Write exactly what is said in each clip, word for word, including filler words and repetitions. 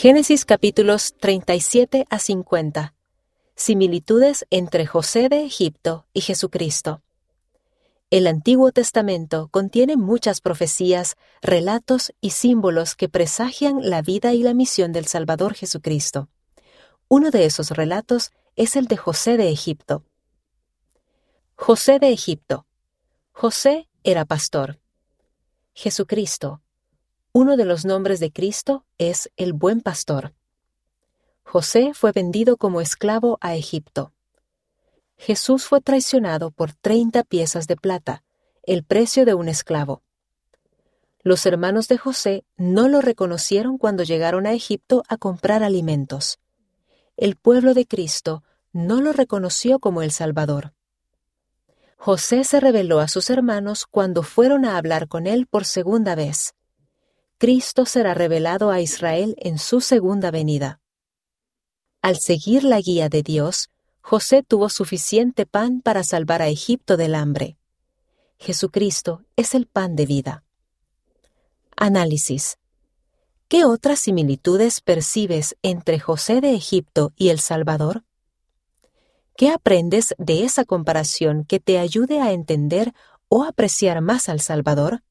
Génesis capítulos treinta y siete a cincuenta. Similitudes entre José de Egipto y Jesucristo. El Antiguo Testamento contiene muchas profecías, relatos y símbolos que presagian la vida y la misión del Salvador Jesucristo. Uno de esos relatos es el de José de Egipto. José de Egipto. José era pastor. Jesucristo. Uno de los nombres de Cristo es el Buen Pastor. José fue vendido como esclavo a Egipto. Jesús fue traicionado por treinta piezas de plata, el precio de un esclavo. Los hermanos de José no lo reconocieron cuando llegaron a Egipto a comprar alimentos. El pueblo de Cristo no lo reconoció como el Salvador. José se reveló a sus hermanos cuando fueron a hablar con él por segunda vez. Cristo será revelado a Israel en su segunda venida. Al seguir la guía de Dios, José tuvo suficiente pan para salvar a Egipto del hambre. Jesucristo es el pan de vida. Análisis. ¿Qué otras similitudes percibes entre José de Egipto y el Salvador? ¿Qué aprendes de esa comparación que te ayude a entender o apreciar más al Salvador?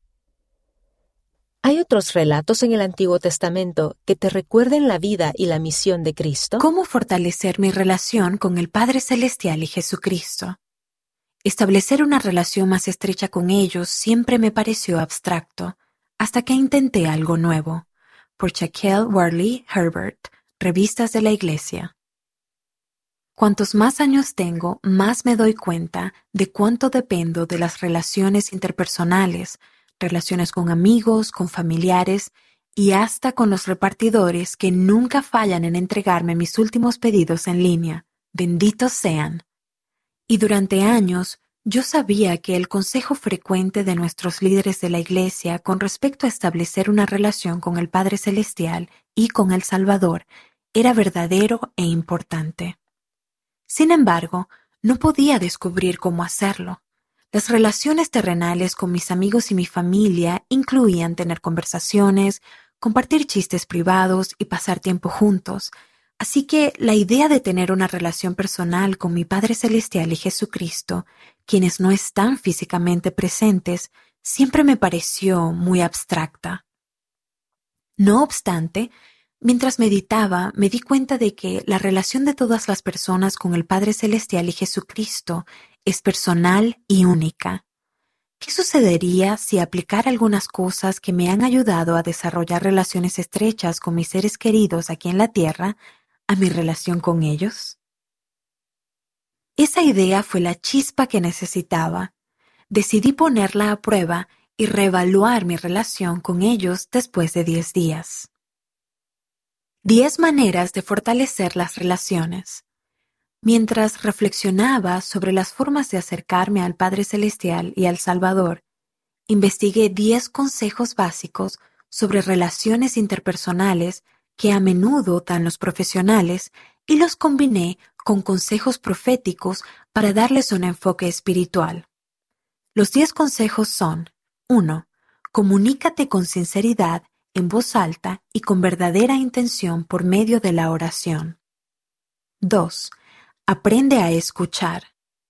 ¿Hay otros relatos en el Antiguo Testamento que te recuerden la vida y la misión de Cristo? ¿Cómo fortalecer mi relación con el Padre Celestial y Jesucristo? Establecer una relación más estrecha con ellos siempre me pareció abstracto, hasta que intenté algo nuevo. Por Shaquille Worley Herbert, Revistas de la Iglesia. Cuantos más años tengo, más me doy cuenta de cuánto dependo de las relaciones interpersonales, relaciones con amigos, con familiares y hasta con los repartidores que nunca fallan en entregarme mis últimos pedidos en línea. Benditos sean. Y durante años, yo sabía que el consejo frecuente de nuestros líderes de la Iglesia con respecto a establecer una relación con el Padre Celestial y con el Salvador era verdadero e importante. Sin embargo, no podía descubrir cómo hacerlo. Las relaciones terrenales con mis amigos y mi familia incluían tener conversaciones, compartir chistes privados y pasar tiempo juntos. Así que la idea de tener una relación personal con mi Padre Celestial y Jesucristo, quienes no están físicamente presentes, siempre me pareció muy abstracta. No obstante, mientras meditaba, me di cuenta de que la relación de todas las personas con el Padre Celestial y Jesucristo es personal y única. ¿Qué sucedería si aplicara algunas cosas que me han ayudado a desarrollar relaciones estrechas con mis seres queridos aquí en la tierra a mi relación con ellos? Esa idea fue la chispa que necesitaba. Decidí ponerla a prueba y reevaluar mi relación con ellos después de diez días. Diez maneras de fortalecer las relaciones. Mientras reflexionaba sobre las formas de acercarme al Padre Celestial y al Salvador, investigué diez consejos básicos sobre relaciones interpersonales que a menudo dan los profesionales y los combiné con consejos proféticos para darles un enfoque espiritual. Los diez consejos son: uno. Comunícate con sinceridad, en voz alta y con verdadera intención por medio de la oración. dos. Aprende a escuchar.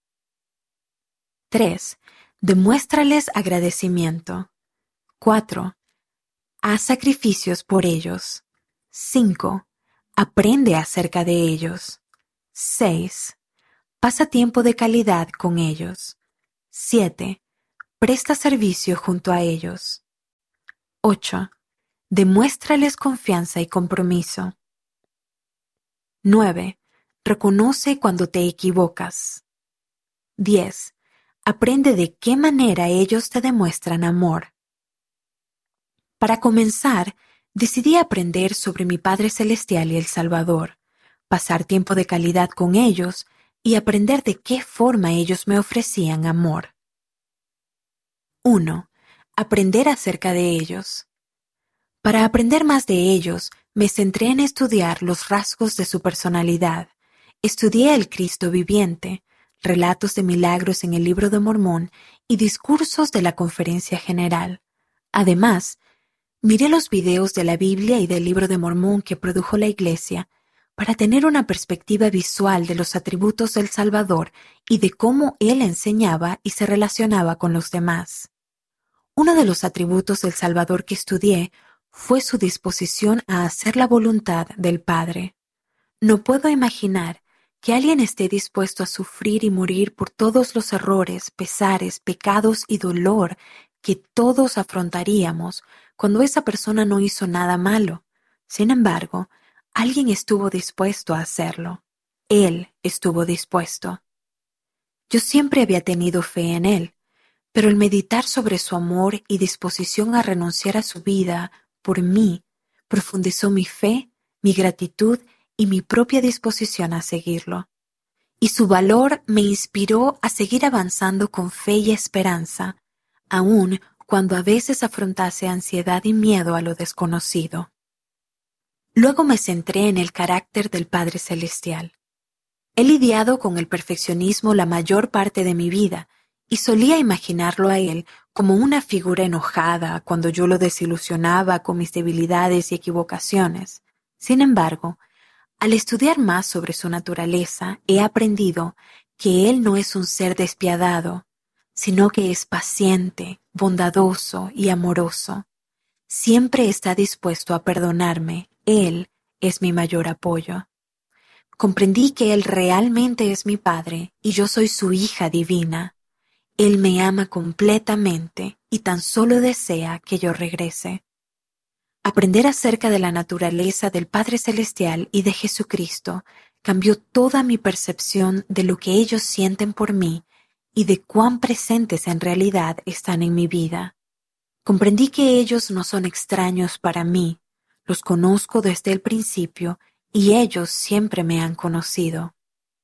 tres. Demuéstrales agradecimiento. cuatro. Haz sacrificios por ellos. cinco. Aprende acerca de ellos. seis. Pasa tiempo de calidad con ellos. siete. Presta servicio junto a ellos. ocho. Demuéstrales confianza y compromiso. nueve. Reconoce cuando te equivocas. diez. Aprende de qué manera ellos te demuestran amor. Para comenzar, decidí aprender sobre mi Padre Celestial y el Salvador, pasar tiempo de calidad con ellos y aprender de qué forma ellos me ofrecían amor. uno. Aprender acerca de ellos. Para aprender más de ellos, me centré en estudiar los rasgos de su personalidad. Estudié el Cristo viviente, relatos de milagros en el Libro de Mormón y discursos de la Conferencia General. Además, Miré los videos de la Biblia y del Libro de Mormón que produjo la Iglesia para tener una perspectiva visual de los atributos del Salvador y de cómo Él enseñaba y se relacionaba con los demás. Uno de los atributos del Salvador que estudié fue su disposición a hacer la voluntad del Padre. No puedo imaginar que alguien esté dispuesto a sufrir y morir por todos los errores, pesares, pecados y dolor que todos afrontaríamos cuando esa persona no hizo nada malo. Sin embargo, alguien estuvo dispuesto a hacerlo. Él estuvo dispuesto. Yo siempre había tenido fe en Él, pero el meditar sobre su amor y disposición a renunciar a su vida por mí profundizó mi fe, mi gratitud y mi propia disposición a seguirlo. Y su valor me inspiró a seguir avanzando con fe y esperanza, aun cuando a veces afrontase ansiedad y miedo a lo desconocido. Luego me centré en el carácter del Padre Celestial. He lidiado con el perfeccionismo la mayor parte de mi vida y solía imaginarlo a Él como una figura enojada cuando yo lo desilusionaba con mis debilidades y equivocaciones. Sin embargo, al estudiar más sobre su naturaleza, he aprendido que Él no es un ser despiadado, sino que es paciente, bondadoso y amoroso. Siempre está dispuesto a perdonarme. Él es mi mayor apoyo. Comprendí que Él realmente es mi Padre y yo soy su hija divina. Él me ama completamente y tan solo desea que yo regrese. Aprender acerca de la naturaleza del Padre Celestial y de Jesucristo cambió toda mi percepción de lo que ellos sienten por mí y de cuán presentes en realidad están en mi vida. Comprendí que ellos no son extraños para mí, los conozco desde el principio y ellos siempre me han conocido.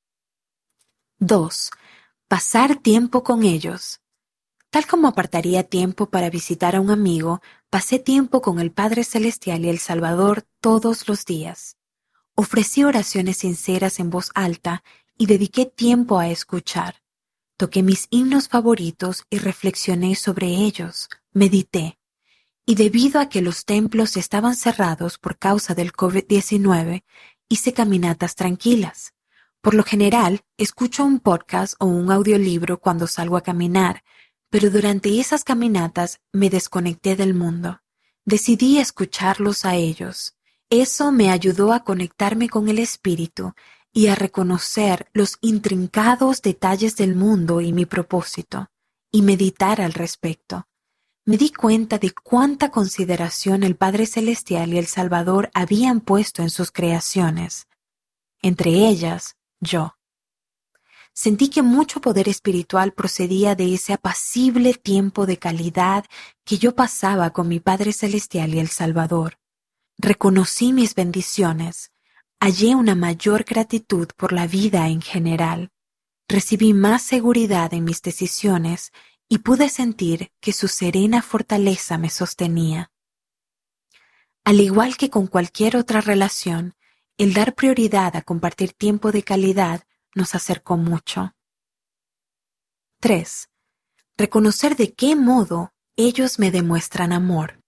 dos. Pasar tiempo con ellos. Tal como apartaría tiempo para visitar a un amigo, pasé tiempo con el Padre Celestial y el Salvador todos los días. Ofrecí oraciones sinceras en voz alta y dediqué tiempo a escuchar. Toqué mis himnos favoritos y reflexioné sobre ellos, medité. Y debido a que los templos estaban cerrados por causa del COVID diecinueve, hice caminatas tranquilas. Por lo general, escucho un podcast o un audiolibro cuando salgo a caminar, pero durante esas caminatas me desconecté del mundo. Decidí escucharlos a ellos. Eso me ayudó a conectarme con el Espíritu y a reconocer los intrincados detalles del mundo y mi propósito, y meditar al respecto. Me di cuenta de cuánta consideración el Padre Celestial y el Salvador habían puesto en sus creaciones, entre ellas, yo. Sentí que mucho poder espiritual procedía de ese apacible tiempo de calidad que yo pasaba con mi Padre Celestial y el Salvador. Reconocí mis bendiciones, hallé una mayor gratitud por la vida en general, recibí más seguridad en mis decisiones y pude sentir que su serena fortaleza me sostenía. Al igual que con cualquier otra relación, el dar prioridad a compartir tiempo de calidad nos acercó mucho. tres. Reconocer de qué modo ellos me demuestran amor.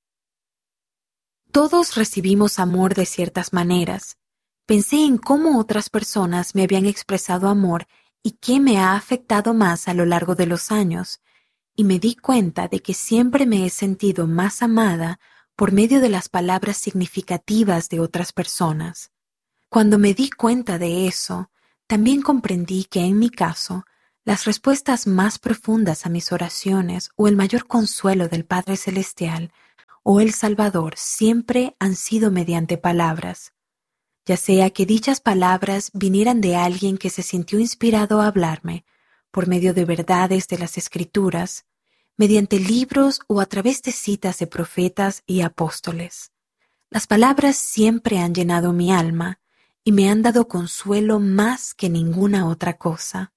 Todos recibimos amor de ciertas maneras. Pensé en cómo otras personas me habían expresado amor y qué me ha afectado más a lo largo de los años, y me di cuenta de que siempre me he sentido más amada por medio de las palabras significativas de otras personas. Cuando me di cuenta de eso, también comprendí que en mi caso, las respuestas más profundas a mis oraciones o el mayor consuelo del Padre Celestial o el Salvador siempre han sido mediante palabras, ya sea que dichas palabras vinieran de alguien que se sintió inspirado a hablarme, por medio de verdades de las Escrituras, mediante libros o a través de citas de profetas y apóstoles. Las palabras siempre han llenado mi alma y me han dado consuelo más que ninguna otra cosa.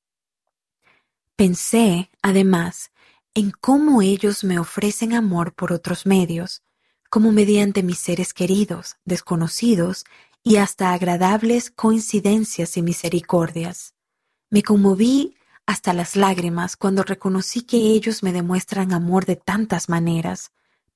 Pensé, además, en cómo ellos me ofrecen amor por otros medios, como mediante mis seres queridos, desconocidos y hasta agradables coincidencias y misericordias. Me conmoví hasta las lágrimas cuando reconocí que ellos me demuestran amor de tantas maneras,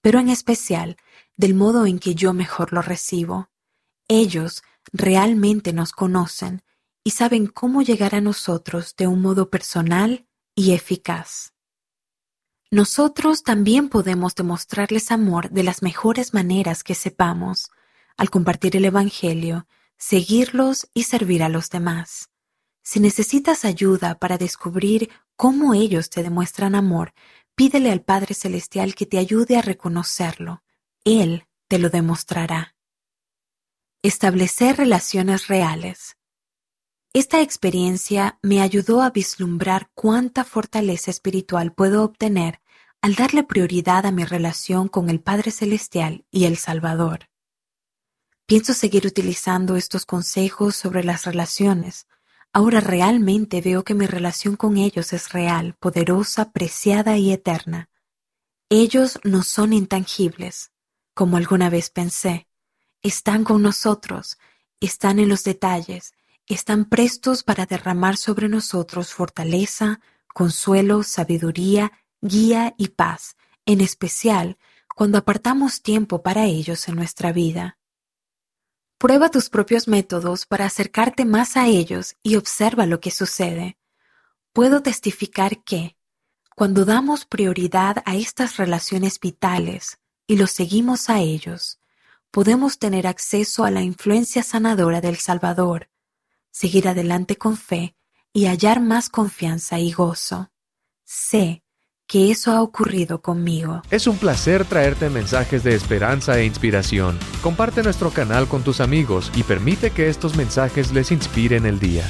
pero en especial del modo en que yo mejor lo recibo. Ellos realmente nos conocen y saben cómo llegar a nosotros de un modo personal y eficaz. Nosotros también podemos demostrarles amor de las mejores maneras que sepamos, al compartir el Evangelio, seguirlos y servir a los demás. Si necesitas ayuda para descubrir cómo ellos te demuestran amor, pídele al Padre Celestial que te ayude a reconocerlo. Él te lo demostrará. Establecer relaciones reales. Esta experiencia me ayudó a vislumbrar cuánta fortaleza espiritual puedo obtener al darle prioridad a mi relación con el Padre Celestial y el Salvador. Pienso seguir utilizando estos consejos sobre las relaciones. Ahora realmente veo que mi relación con ellos es real, poderosa, preciada y eterna. Ellos no son intangibles, como alguna vez pensé. Están con nosotros, están en los detalles, están prestos para derramar sobre nosotros fortaleza, consuelo, sabiduría, guía y paz, en especial cuando apartamos tiempo para ellos en nuestra vida. Prueba tus propios métodos para acercarte más a ellos y observa lo que sucede. Puedo testificar que, cuando damos prioridad a estas relaciones vitales y los seguimos a ellos, podemos tener acceso a la influencia sanadora del Salvador, seguir adelante con fe y hallar más confianza y gozo. Sé que eso ha ocurrido conmigo. Es un placer traerte mensajes de esperanza e inspiración. Comparte nuestro canal con tus amigos y permite que estos mensajes les inspiren el día.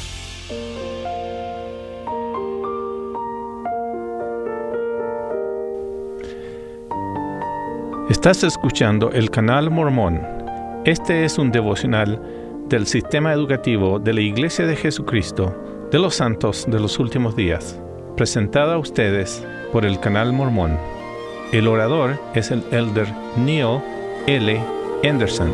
Estás escuchando el Canal Mormón. Este es un devocional del Sistema Educativo de la Iglesia de Jesucristo de los Santos de los Últimos Días, presentado a ustedes por el Canal Mormón. El orador es el Elder Neil L. Anderson.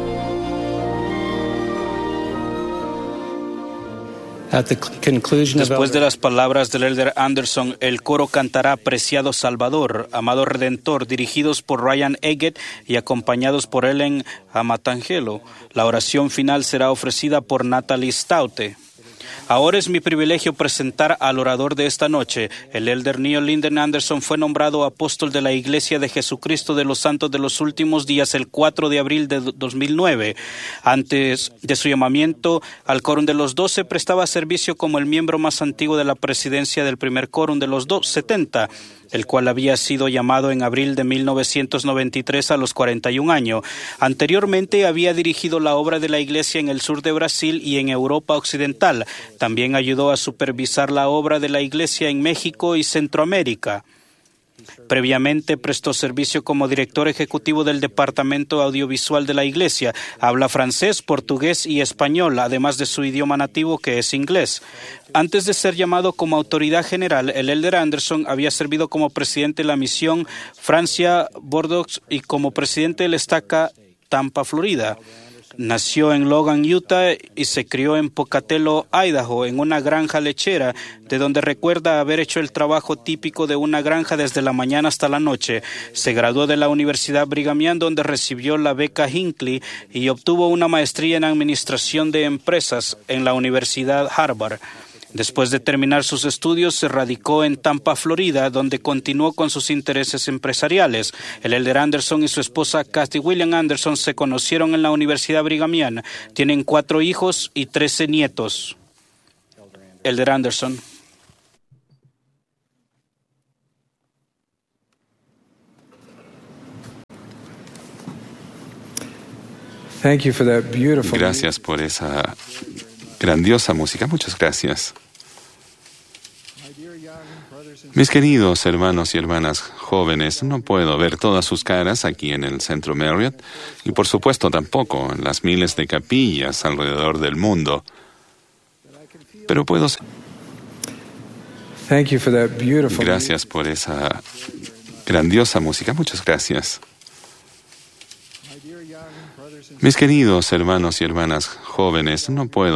Después de las palabras del Elder Anderson, el coro cantará Preciado Salvador, Amado Redentor, dirigidos por Ryan Eggett y acompañados por Ellen Amatangelo. La oración final será ofrecida por Natalie Staute. Ahora es mi privilegio presentar al orador de esta noche. El Elder Neil Linden Anderson fue nombrado apóstol de la Iglesia de Jesucristo de los Santos de los Últimos Días el cuatro de abril de dos mil nueve. Antes de su llamamiento al Quórum de los Doce, prestaba servicio como el miembro más antiguo de la presidencia del primer Quórum de los setenta, el cual había sido llamado en abril de mil novecientos noventa y tres a los cuarenta y un años. Anteriormente había dirigido la obra de la Iglesia en el sur de Brasil y en Europa Occidental. También ayudó a supervisar la obra de la Iglesia en México y Centroamérica. Previamente prestó servicio como director ejecutivo del Departamento Audiovisual de la Iglesia. Habla francés, portugués y español, además de su idioma nativo, que es inglés. Antes de ser llamado como autoridad general, el Elder Anderson había servido como presidente de la misión Francia-Bordeaux y como presidente del Estaca Tampa, Florida. Nació en Logan, Utah, y se crió en Pocatello, Idaho, en una granja lechera, de donde recuerda haber hecho el trabajo típico de una granja desde la mañana hasta la noche. Se graduó de la Universidad Brigham Young, donde recibió la beca Hinckley y obtuvo una maestría en Administración de Empresas en la Universidad Harvard. Después de terminar sus estudios, se radicó en Tampa, Florida, donde continuó con sus intereses empresariales. El Elder Anderson y su esposa Kathy William Anderson se conocieron en la Universidad Brigham Young. Tienen cuatro hijos y trece nietos. Elder Anderson. Gracias por esa grandiosa música. Muchas gracias. Mis queridos hermanos y hermanas jóvenes, no puedo ver todas sus caras aquí en el Centro Marriott y por supuesto tampoco en las miles de capillas alrededor del mundo. Pero puedo... Gracias por esa grandiosa música. Muchas gracias. Mis queridos hermanos y hermanas jóvenes, no puedo